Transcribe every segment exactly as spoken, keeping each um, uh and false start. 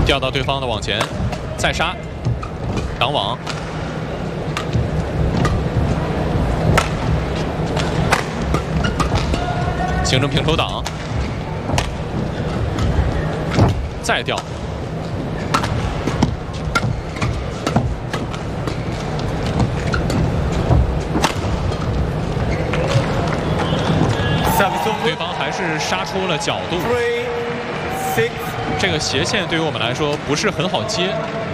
调到对方的网前，再杀，挡网，形成平抽挡，再调。 对方还是杀出了角度，这个斜线对于我们来说不是很好接。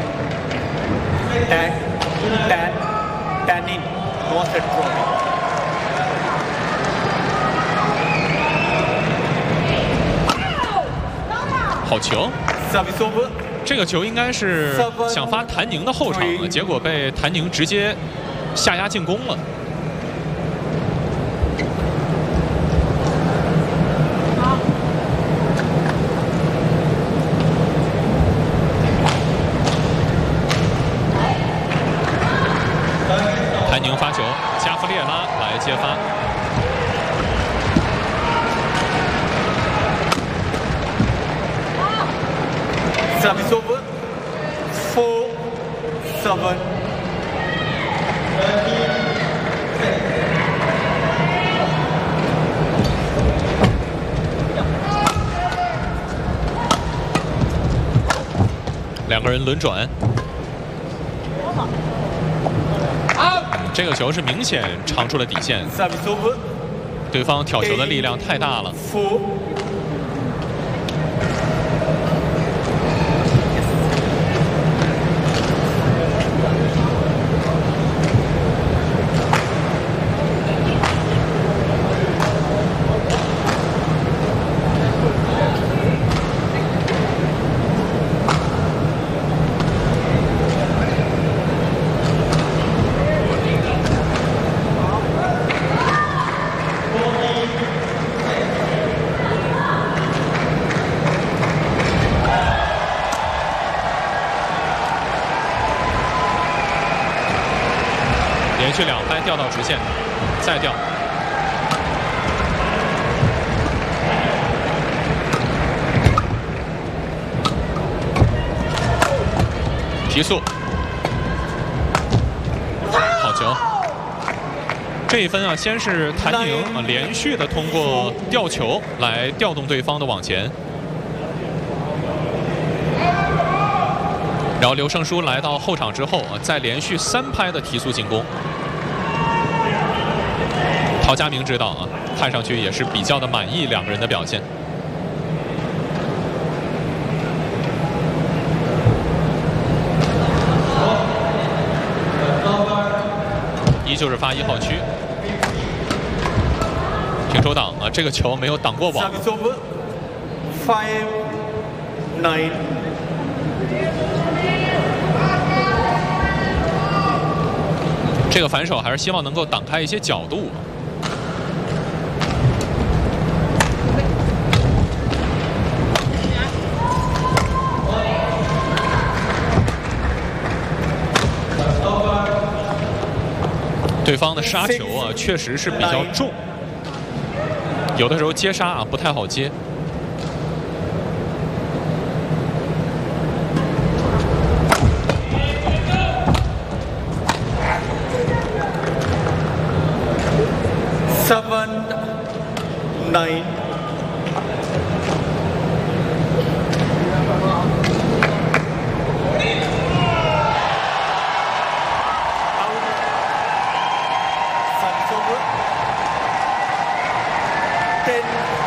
好球！这个球应该是想发谭宁的后场，结果被谭宁直接下压进攻了。 谭宁发球，加夫列拉来接发。 Service over. Four, seven. 两个人轮转。 这个球是明显长出了底线，对方挑球的力量太大了。连续两拍调到直线，再调。提速，好球！这一分啊，先是谭宁啊连续的通过吊球来调动对方的往前。 然后刘胜书来到后场之后啊，再连续三拍的提速进攻。陶家明指导啊，看上去也是比较的满意两个人的表现。依旧是发一号区，平手挡啊，这个球没有挡过网。 Five, nine. 这个反手还是希望能够挡开一些角度。对方的杀球啊，确实是比较重，有的时候接杀啊不太好接。 Seven, nine. Out. Service over. Ten.